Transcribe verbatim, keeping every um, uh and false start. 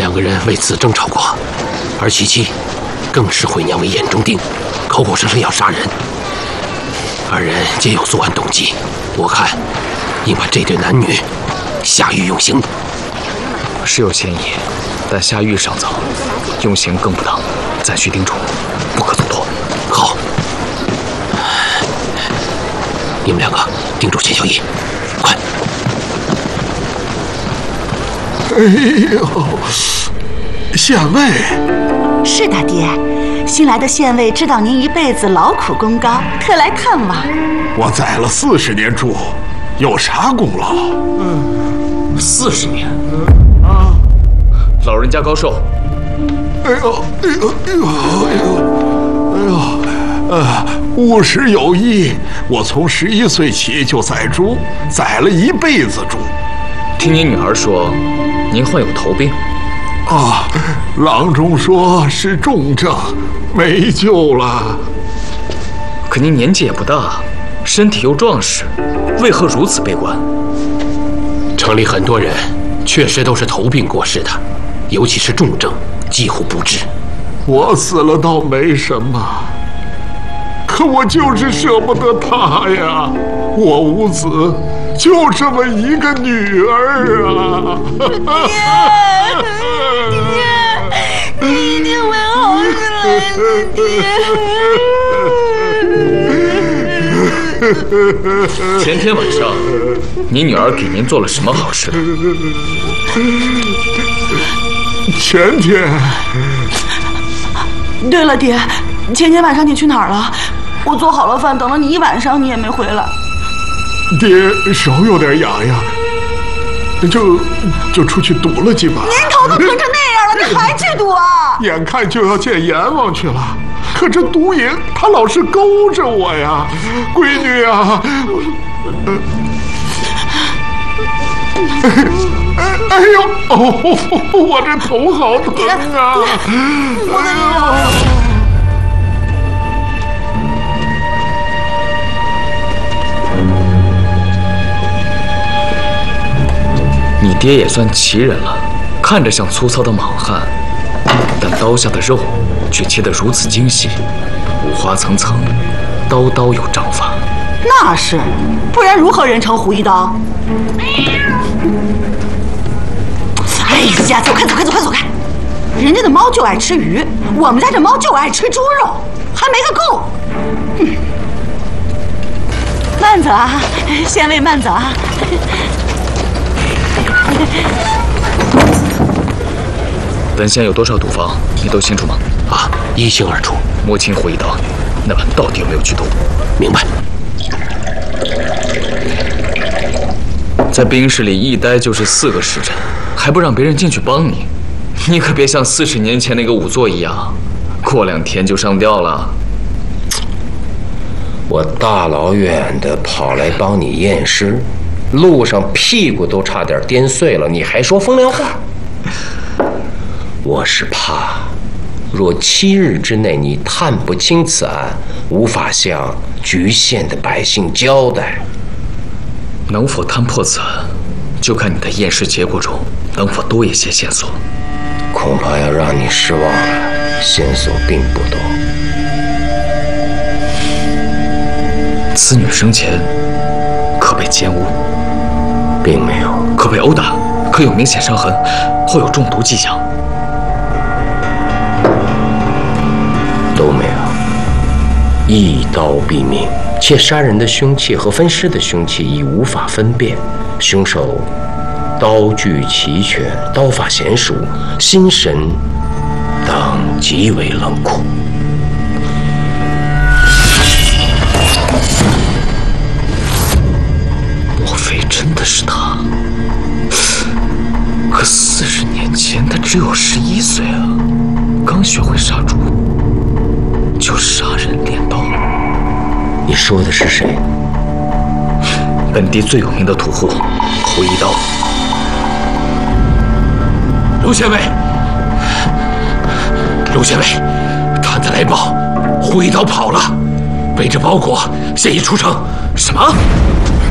两个人为此争吵过，而琪琪更视惠娘为眼中钉，口口声声要杀人。二人皆有作案动机，我看应把这对男女下狱用刑。 是有嫌疑，但下狱尚早，用刑更不当，暂需叮嘱，不可走脱。 好，你们两个盯住钱小艺，快！ 哎呦，县尉， 是大爹，新来的县尉知道您一辈子劳苦功高，特来探望。 我宰了四十年猪，有啥功劳？ 嗯，四十年。啊，老人家高寿？ 哎呦，哎呦，哎呦，哎呦，哎呦，呃，五十有一。我从十一岁起就宰猪，宰了一辈子猪。 听您女儿说，您患有头病。 啊，郎中说是重症，没救了。 可您年纪也不大，身体又壮实，为何如此悲观？ 城里很多人确实都是头病过世的，尤其是重症，几乎不治。 我死了倒没什么，可我就是舍不得她呀。我无子，就这么一个女儿啊！ 爹，爹，你一定会好起来的，爹。 前天晚上，你女儿给您做了什么好事？ 前天。 对了，爹，前天晚上你去哪儿了？我做好了饭，等了你一晚上，你也没回来。 爹手有点痒痒，就就出去赌了几把。 年头都疼成那样了，你还去赌啊？ 眼看就要见阎王去了，可这赌瘾他老是勾着我呀，闺女啊！哎呦，哦，我这头好疼啊！哎呦！ 你爹也算奇人了，看着像粗糙的莽汉，但刀下的肉却切得如此精细，五花层层，刀刀有章法。 那是，不然如何人称胡一刀？哎呀，走开走开走开走开！人家的猫就爱吃鱼，我们家这猫就爱吃猪肉，还没个够。嗯，慢走啊，县尉慢走啊。 本县有多少赌坊，你都清楚吗？ 啊，一清二楚。 摸清胡一刀，那么到底有没有剧毒？ 明白。 在冰室里一待就是四个时辰，还不让别人进去帮你，你可别像四十年前那个仵作一样，过两天就上吊了。 我大老远的跑来帮你验尸，路上屁股都差点颠碎了，你还说风凉话？我是怕，若七日之内你探不清此案，无法向局县的百姓交代。 能否探破此案，就看你的验尸结果中能否多一些线索。 恐怕要让你失望了，线索并不多。 此女生前可被奸污？ 并没有。 可被殴打？可有明显伤痕？或有中毒迹象？ 都没有。一刀毙命，且杀人的凶器和分尸的凶器已无法分辨，凶手刀具齐全，刀法娴熟，心神当极为冷酷。 莫非真的是他？可四十年前他只有十一岁啊，刚学会杀猪就杀人练刀。 你说的是谁？ 本地最有名的屠户胡一刀。 卢县尉，卢县尉，探子来报，胡一刀跑了，背着包裹现已出城。 什么？